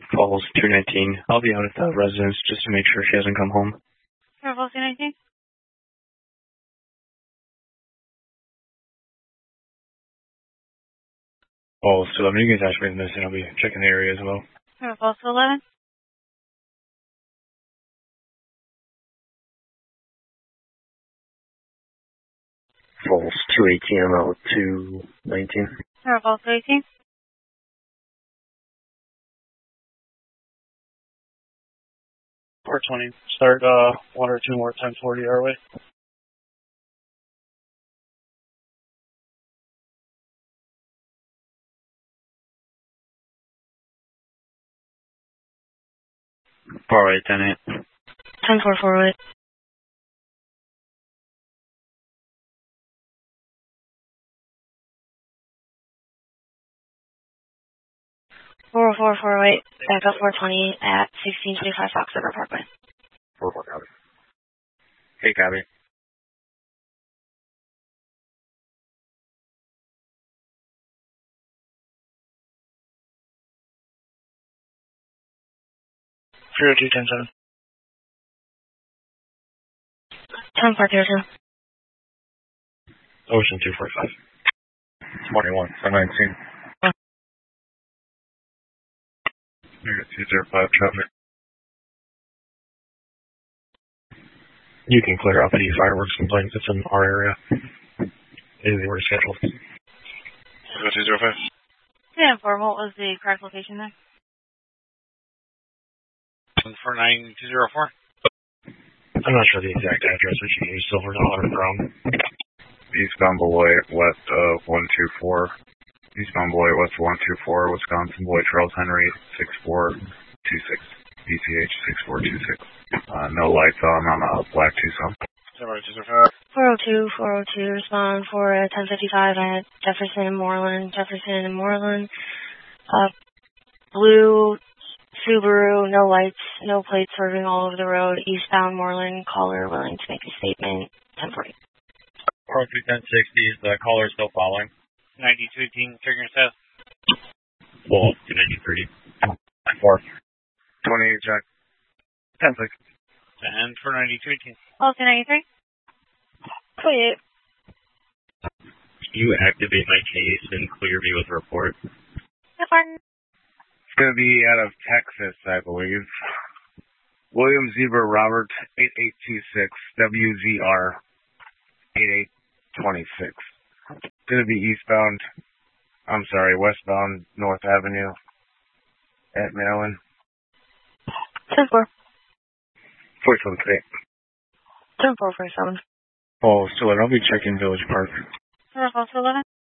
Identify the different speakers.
Speaker 1: Falls 219. I'll be out at the residence just to make sure she hasn't come home.
Speaker 2: Falls 219.
Speaker 1: Falls 211. You guys actually missing. I'll be checking the area as well.
Speaker 2: Falls 211.
Speaker 1: Falls 218. I'm out with 219.
Speaker 2: Falls 218.
Speaker 3: $420. Start one or two more 1040 our way.
Speaker 1: Alright, 10-8.
Speaker 2: 10-4 forward. Wait. Back up 420 at 1625 Fox River Parkway.
Speaker 1: 4-4, copy. Hey, copy.
Speaker 3: Zero 2 10 7.
Speaker 2: 10-4 Pearson.
Speaker 1: Ocean 245. 21, 719. I got 205 traffic. You can clear up any fireworks complaints that's in our area. Anything we're scheduled. 205.
Speaker 2: Yeah, 4. What was the correct location there?
Speaker 3: 149-204.
Speaker 1: I'm not sure the exact address. We should use Silver Dollar from
Speaker 4: Eastbound Beloit, west of 124. Eastbound Beloit, west of 124. Wisconsin Beloit, Charles Henry, 6426. BCH 6426. No lights on a black Tucson.
Speaker 2: 402, respond for 1055 at Jefferson and Moreland. Blue Subaru, no lights, no plates swerving all over the road. Eastbound Moreland, caller willing to make a statement. 1040.
Speaker 3: 402 1060, the caller is still following. 9218, triggering south.
Speaker 1: Well, 293.
Speaker 3: 4.
Speaker 4: 28 Jack.
Speaker 3: 10 6. And for 9218.
Speaker 2: Falls 293. 28.
Speaker 1: You activate my case and clear me with a report.
Speaker 4: It's going to be out of Texas, I believe. William Zebra Robert 8826 WZR 8826. It's going to be westbound North Avenue at Maryland.
Speaker 2: 10-4.
Speaker 4: 423.
Speaker 2: 10-4 47.
Speaker 1: Oh, still, I'll be checking Village Park.
Speaker 2: Falls 11.